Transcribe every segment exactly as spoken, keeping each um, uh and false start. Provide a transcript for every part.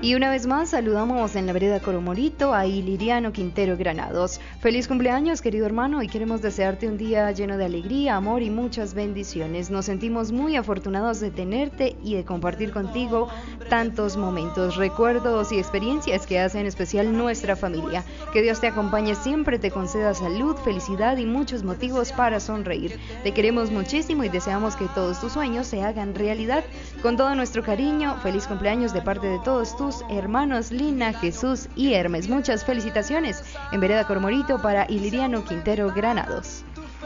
Y una vez más saludamos en la vereda Coromorito a Iliriano Quintero Granados. Feliz cumpleaños, querido hermano, y queremos desearte un día lleno de alegría, amor y muchas bendiciones. Nos sentimos muy afortunados de tenerte y de compartir contigo tantos momentos, recuerdos y experiencias que hacen especial nuestra familia. Que Dios te acompañe siempre, te conceda salud, felicidad y muchos motivos para sonreír. Te queremos muchísimo y deseamos que todos tus sueños se hagan realidad. Con todo nuestro cariño, feliz cumpleaños de parte de todos tus hermanos Lina, Jesús y Hermes. Muchas felicitaciones en vereda Coromorito para Iliriano Quintero Granados.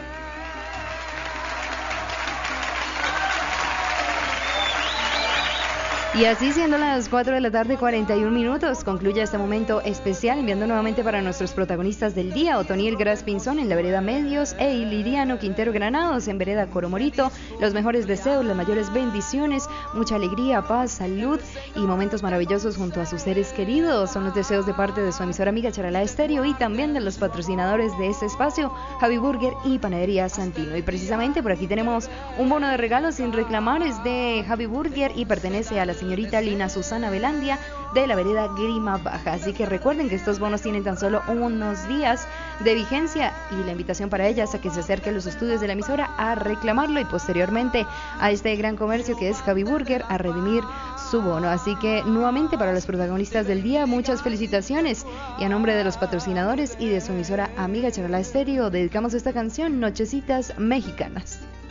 Y así, siendo las cuatro de la tarde, cuarenta y un minutos, concluye este momento especial enviando nuevamente para nuestros protagonistas del día, Otoniel Gras Pinzón en la vereda Medios e Iliriano Quintero Granados en vereda Coromorito, los mejores deseos, las mayores bendiciones, mucha alegría, paz, salud y momentos maravillosos junto a sus seres queridos. Son los deseos de parte de su emisora amiga Charalá Estéreo y también de los patrocinadores de este espacio, Javi Burger y Panadería Santino. Y precisamente por aquí tenemos un bono de regalos sin reclamar, es de Javi Burger y pertenece a la señorita Lina Susana Velandia de la vereda Grima Baja. Así que recuerden que estos bonos tienen tan solo unos días de vigencia y la invitación para ellas a que se acerque a los estudios de la emisora a reclamarlo y posteriormente a este gran comercio que es Javi Burger a redimir su bono. Así que nuevamente para los protagonistas del día, muchas felicitaciones y a nombre de los patrocinadores y de su emisora amiga Charalá Estéreo dedicamos esta canción, Nochecitas Mexicanas.